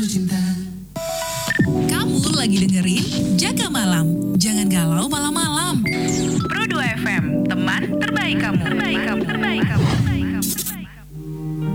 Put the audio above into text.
Kamu lagi dengerin Jaga Malam. Jangan galau malam-malam. Pro 2 FM, teman terbaik kamu.